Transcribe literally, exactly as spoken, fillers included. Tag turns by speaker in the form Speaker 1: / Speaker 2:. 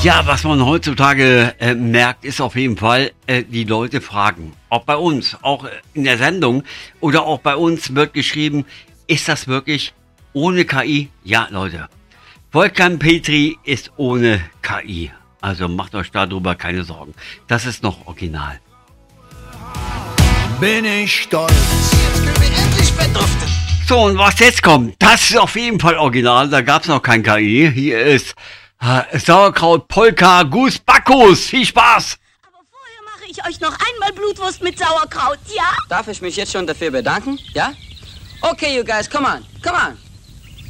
Speaker 1: Ja, was man heutzutage äh, merkt, ist auf jeden Fall, äh, die Leute fragen, ob bei uns, auch in der Sendung oder auch bei uns wird geschrieben, ist das wirklich ohne K I? Ja, Leute, Volkan Petri ist ohne K I. Also macht euch darüber keine Sorgen. Das ist noch original.
Speaker 2: Bin ich stolz.
Speaker 3: Jetzt können wir endlich verduften.
Speaker 1: So, und was jetzt kommt, das ist auf jeden Fall original. Da gab es noch kein K I. Hier ist äh, Sauerkraut, Polka, Gus, Bacchus. Viel Spaß!
Speaker 4: Aber vorher mache ich euch noch einmal Blutwurst mit Sauerkraut, ja?
Speaker 3: Darf ich mich jetzt schon dafür bedanken? Ja? Okay, you guys, come on, come on.